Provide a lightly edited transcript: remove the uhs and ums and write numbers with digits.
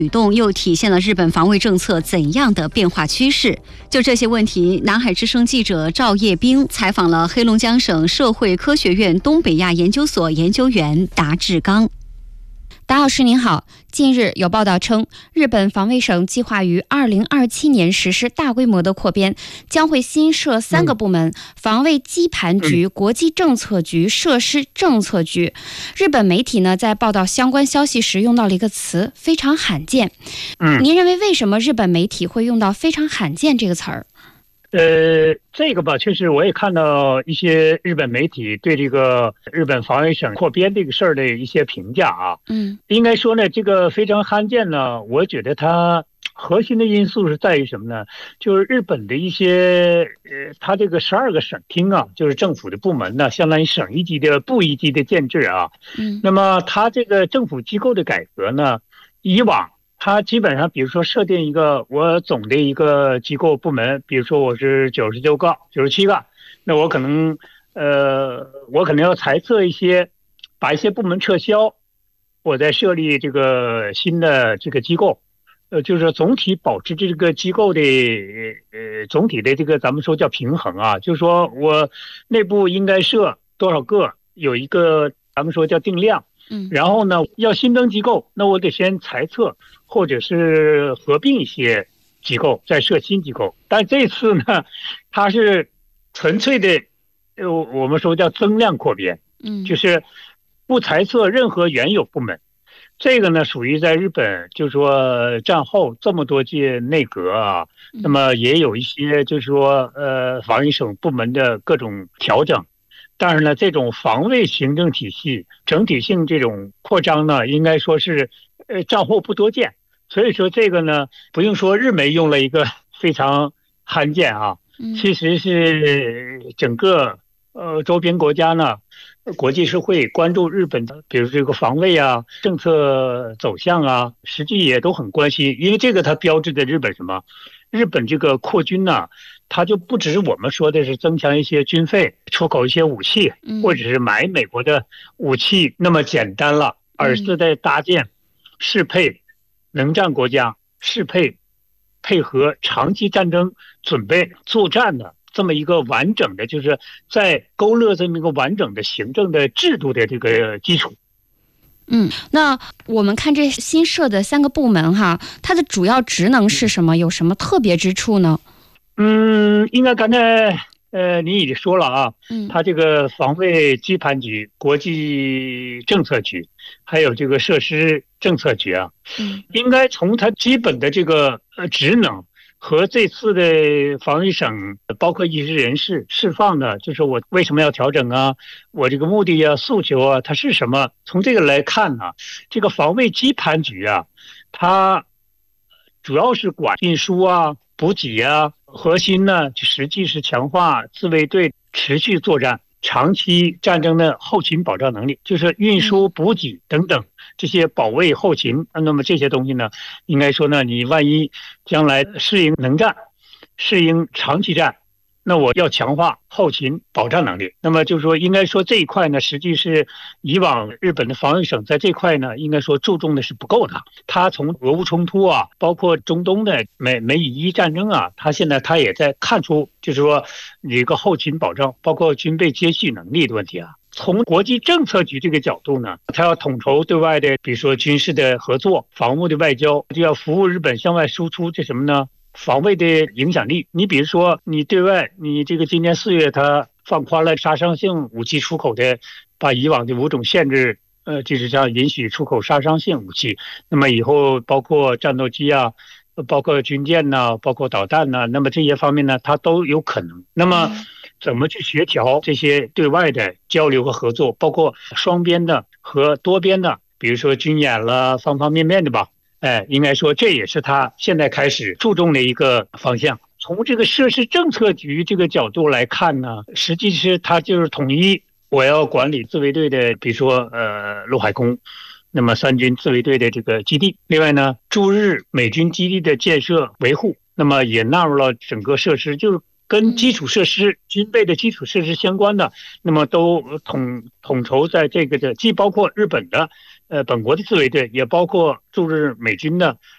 举动又体现了日本防卫政策怎样的变化趋势？就这些问题，南海之声记者赵叶冰采访了黑龙江省社会科学院东北亚研究所研究员达志刚。 达老师您好，近日有报道称，日本防卫省计划于2027年实施大规模的扩编，将会新设3个部门：防卫基盘局、国际政策局、设施政策局。日本媒体呢在报道相关消息时用到了一个词，非常罕见。您认为为什么日本媒体会用到非常罕见这个词儿？ 这个吧，确实我也看到一些日本媒体对这个日本防卫省扩编这个事儿的一些评价啊。应该说呢，这个非常罕见呢，我觉得它核心的因素是在于什么呢？就是日本的一些它这个12个省厅啊，就是政府的部门呢，相当于省一级的部一级的建制啊。那么它这个政府机构的改革呢，以往它基本上，比如说设定一个我总的一个机构部门，比如说我是99个、97个，那我可能要裁撤一些，把一些部门撤销，我再设立这个新的这个机构，就是总体保持这个机构的总体的这个咱们说叫平衡啊，就是说我内部应该设多少个，有一个咱们说叫定量。然后呢，要新增机构，那我得先裁撤或者是合并一些机构，再设新机构。但这次呢，它是纯粹的，我们说叫增量扩编，就是不裁撤任何原有部门。这个呢，属于在日本，就是说战后这么多届内阁啊，那么也有一些就是说防卫省部门的各种调整。但是呢，这种防卫行政体系整体性这种扩张呢，应该说是战后不多见。所以说这个呢，不用说日媒用了一个非常罕见啊，其实是整个周边国家呢，国际社会关注日本的，比如这个防卫啊、政策走向啊，实际也都很关心，因为这个它标志着日本什么？日本这个扩军呢，它就不只是我们说的是增强一些军费、出口一些武器，或者是买美国的武器那么简单了，而是在搭建适配能战国家、适配配合长期战争准备作战的这么一个完整的，就是在勾勒这么一个完整的行政的制度的这个基础。 那我们看这新设的3个部门哈，它的主要职能是什么？有什么特别之处呢？ 应该刚才你已经说了啊，它这个防卫基盘局、国际政策局，还有这个设施政策局啊，应该从它基本的这个职能和这次的防卫省包括一些人士释放的，就是我为什么要调整啊，我这个目的啊、诉求啊，它是什么？从这个来看呢，这个防卫基盘局啊，它主要是管运输啊、补给啊，核心呢就实际是强化自卫队持续作战、长期战争的后勤保障能力，就是运输、补给等等这些保卫后勤。那么这些东西呢，应该说呢，你万一将来适应能战、适应长期战，那我要强化后勤保障能力。那么就是说，应该说这一块呢，实际是以往日本的防卫省在这块呢，应该说注重的是不够的。他从俄乌冲突啊，包括中东的美以伊战争啊，他现在他也在看出，就是说一个后勤保障，包括军备接续能力的问题啊。从国际政策局这个角度呢，他要统筹对外的，比如说军事的合作、防务的外交，就要服务日本向外输出，这什么呢？防卫的影响力。你比如说，你对外，你这个今年4月，它放宽了杀伤性武器出口的，把以往的5种限制，就是像允许出口杀伤性武器。那么以后包括战斗机啊，包括军舰呐，包括导弹呐，那么这些方面呢，它都有可能。那么怎么去协调这些对外的交流和合作，包括双边的和多边的，比如说军演了，方方面面的吧。应该说这也是他现在开始注重的一个方向。从这个设施政策局这个角度来看呢，实际是他就是统一，我要管理自卫队的，比如说陆海空，那么3军自卫队的这个基地。另外呢，驻日美军基地的建设维护，那么也纳入了整个设施，就是跟基础设施、军备的基础设施相关的，那么都统筹在这个的，既包括日本的本国的自卫队，也包括驻日美军的